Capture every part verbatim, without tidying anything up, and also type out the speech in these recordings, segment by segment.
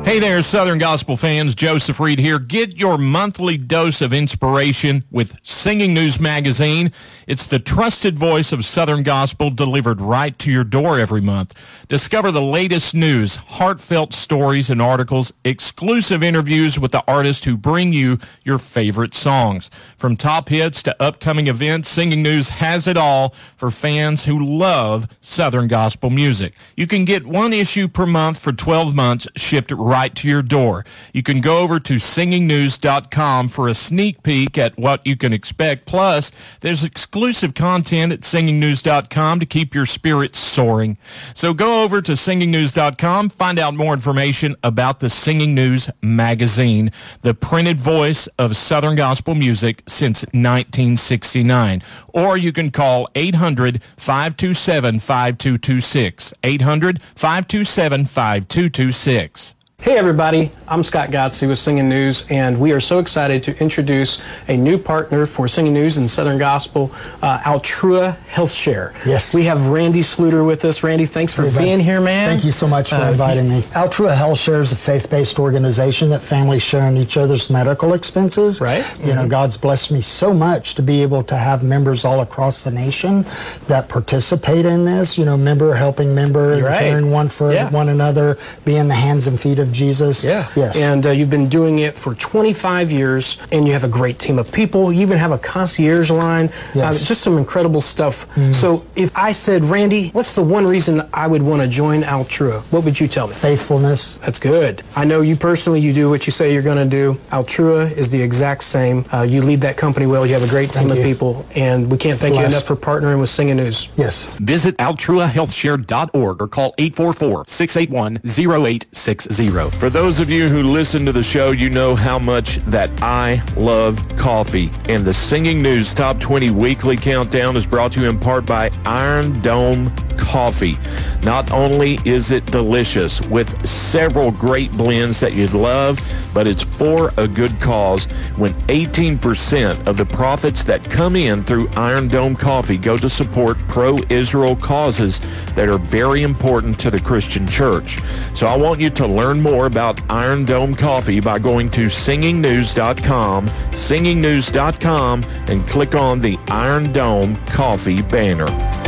Hey there, Southern Gospel fans. Joseph Reed here. Get your monthly dose of inspiration with Singing News Magazine. It's the trusted voice of Southern Gospel delivered right to your door every month. Discover the latest news, heartfelt stories and articles, exclusive interviews with the artists who bring you your favorite songs. From top hits to upcoming events, Singing News has it all for fans who love Southern Gospel music. You can get one issue per month for twelve months shipped right to your door. You can go over to singing news dot com for a sneak peek at what you can expect. Plus, there's exclusive content at singing news dot com to keep your spirits soaring. So go over to singing news dot com, find out more information about the Singing News Magazine, the printed voice of Southern Gospel music since nineteen sixty-nine. Or you can call eight hundred, five two seven, five two two six, eight hundred, five two seven, five two two six. Hey everybody, I'm Scott Gotsey with Singing News, and we are so excited to introduce a new partner for Singing News and Southern Gospel, uh, Altrua HealthShare. Yes. We have Randy Sluter with us. Randy, thanks for hey, being here, man. Thank you so much for uh, inviting me. Altrua HealthShare is a faith-based organization that families share in each other's medical expenses. Right. You mm-hmm. know, God's blessed me so much to be able to have members all across the nation that participate in this, you know, member helping member, and right. caring one for yeah. one another, being the hands and feet of Jesus. Yeah. Yes. And uh, you've been doing it for twenty-five years, and you have a great team of people. You even have a concierge line. Yes. Uh, just some incredible stuff. Mm. So if I said, Randy, what's the one reason I would want to join Altrua? What would you tell me? Faithfulness. That's good. I know you personally, you do what you say you're going to do. Altrua is the exact same. Uh, you lead that company well. You have a great team Thank of you. people, and we can't thank Blessed. you enough for partnering with Singing News. Yes. Visit altrua health share dot org or call eight four four, six eight one, zero eight six zero. For those of you who listen to the show, you know how much that I love coffee. And the Singing News Top twenty Weekly Countdown is brought to you in part by Iron Dome Coffee. Not only is it delicious with several great blends that you'd love, but it's for a good cause. When eighteen percent of the profits that come in through Iron Dome Coffee go to support pro-Israel causes that are very important to the Christian church. So I want you to learn more about Iron Dome Coffee by going to singing news dot com, singing news dot com, and click on the Iron Dome Coffee banner.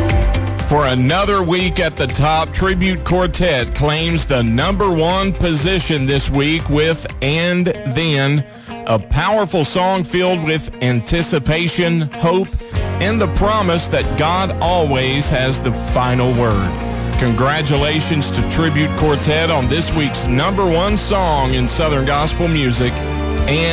For another week at the top, Tribute Quartet claims the number one position this week with And Then, a powerful song filled with anticipation, hope, and the promise that God always has the final word. Congratulations to Tribute Quartet on this week's number one song in Southern Gospel music, And